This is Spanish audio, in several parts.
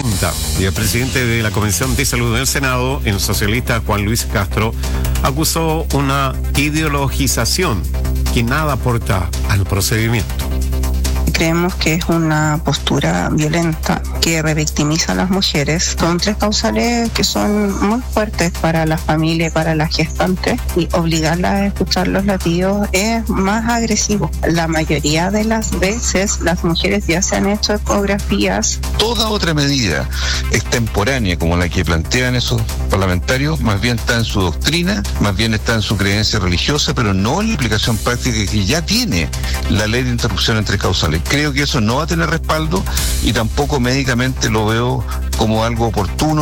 Junta y el presidente de la Comisión de Salud del Senado, el socialista Juan Luis Castro, acusó una ideologización que nada aporta al procedimiento. Creemos que es una postura violenta que revictimiza a las mujeres. Son 3 causales que son muy fuertes para la familia y para las gestantes, y obligarlas a escuchar los latidos es más agresivo. La mayoría de las veces las mujeres ya se han hecho ecografías. Toda otra medida extemporánea como la que plantean esos parlamentarios más bien está en su doctrina, más bien está en su creencia religiosa, pero no en la aplicación práctica que ya tiene la ley de interrupción entre causales. Creo que eso no va a tener respaldo y tampoco médicamente lo veo como algo oportuno.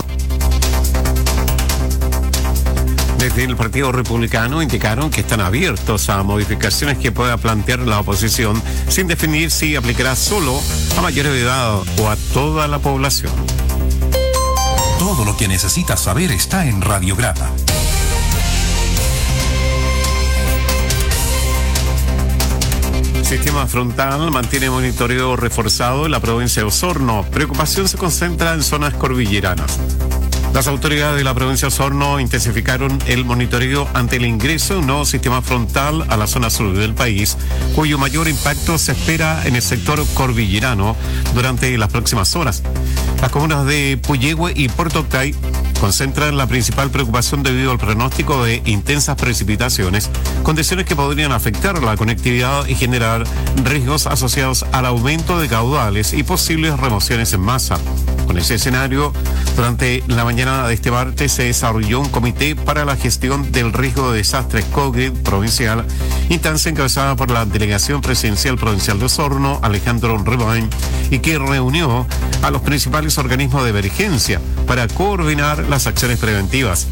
Desde el Partido Republicano indicaron que están abiertos a modificaciones que pueda plantear la oposición, sin definir si aplicará solo a mayores de edad o a toda la población. Todo lo que necesitas saber está en Radiograma. Sistema Frontal mantiene monitoreo reforzado en la provincia de Osorno. Preocupación se concentra en zonas cordilleranas. Las autoridades de la provincia de Osorno intensificaron el monitoreo ante el ingreso de un nuevo sistema frontal a la zona sur del país, cuyo mayor impacto se espera en el sector cordillerano durante las próximas horas. Las comunas de Puyehue y Puerto Octay concentran la principal preocupación debido al pronóstico de intensas precipitaciones, condiciones que podrían afectar la conectividad y generar riesgos asociados al aumento de caudales y posibles remociones en masa. Con ese escenario, durante la mañana de este martes se desarrolló un comité para la gestión del riesgo de desastres COVID provincial, instancia encabezada por la Delegación Presidencial Provincial de Osorno, Alejandro Rebain, y que reunió a los principales organismos de emergencia para coordinar las acciones preventivas.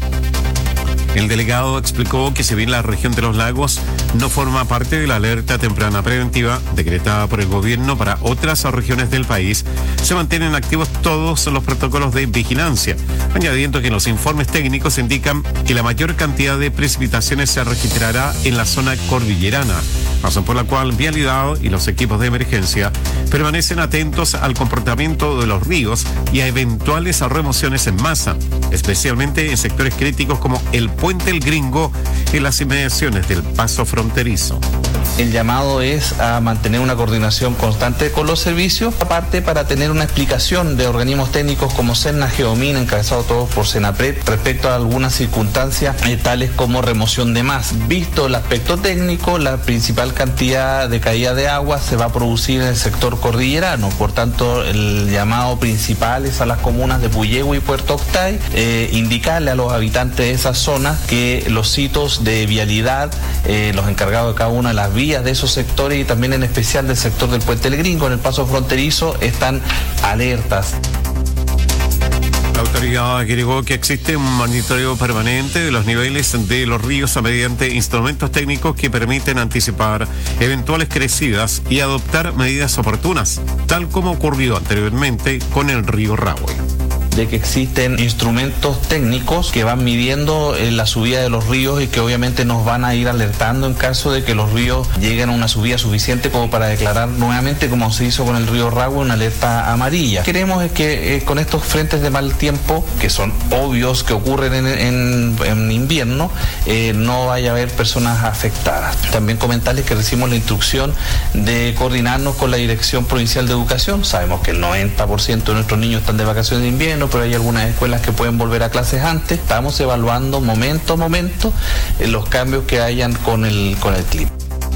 El delegado explicó que si bien la región de los lagos no forma parte de la alerta temprana preventiva decretada por el gobierno para otras regiones del país, se mantienen activos todos los protocolos de vigilancia, añadiendo que los informes técnicos indican que la mayor cantidad de precipitaciones se registrará en la zona cordillerana, razón por la cual Vialidad y los equipos de emergencia permanecen atentos al comportamiento de los ríos y a eventuales remociones en masa, especialmente en sectores críticos como el Puente El Gringo en las inmediaciones del paso fronterizo. El llamado es a mantener una coordinación constante con los servicios, aparte para tener una explicación de organismos técnicos como Serna Geomin, encabezado todos por Senapred, respecto a algunas circunstancias tales como remoción de masa. Visto el aspecto técnico, la principal cantidad de caída de agua se va a producir en el sector cordillerano, por tanto el llamado principal es a las comunas de Puyehue y Puerto Octay, indicarle a los habitantes de esas zonas que los sitios de vialidad, los encargados de cada una de las vías de esos sectores y también en especial del sector del Puente El Gringo en el paso fronterizo están alertas. La autoridad agregó que existe un monitoreo permanente de los niveles de los ríos mediante instrumentos técnicos que permiten anticipar eventuales crecidas y adoptar medidas oportunas, tal como ocurrió anteriormente con el río Rahue. De que existen instrumentos técnicos que van midiendo la subida de los ríos y que obviamente nos van a ir alertando en caso de que los ríos lleguen a una subida suficiente como para declarar nuevamente, como se hizo con el río Rahue, una alerta amarilla. Queremos es que con estos frentes de mal tiempo, que son obvios que ocurren en invierno, no vaya a haber personas afectadas. También comentarles que recibimos la instrucción de coordinarnos con la Dirección Provincial de Educación. Sabemos que el 90% de nuestros niños están de vacaciones de invierno, pero hay algunas escuelas que pueden volver a clases antes. Estamos evaluando momento a momento los cambios que hayan con el clima.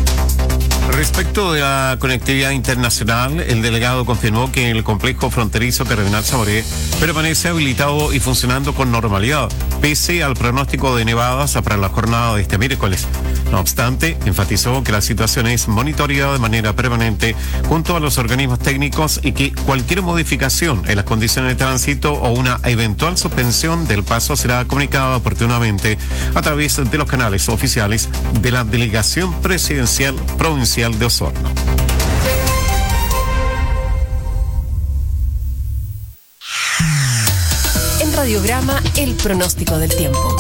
Respecto de la conectividad internacional, el delegado confirmó que el complejo fronterizo Cardenal Saboré permanece habilitado y funcionando con normalidad, pese al pronóstico de nevadas para la jornada de este miércoles. No obstante, enfatizó que la situación es monitoreada de manera permanente junto a los organismos técnicos y que cualquier modificación en las condiciones de tránsito o una eventual suspensión del paso será comunicada oportunamente a través de los canales oficiales de la Delegación Presidencial Provincial de Osorno. En Radiograma, el pronóstico del tiempo.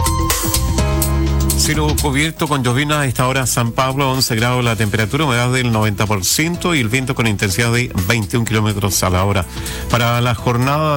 Cielo cubierto con llovizna a esta hora San Pablo, 11 grados la temperatura, humedad del 90% y el viento con intensidad de 21 kilómetros a la hora. Para la jornada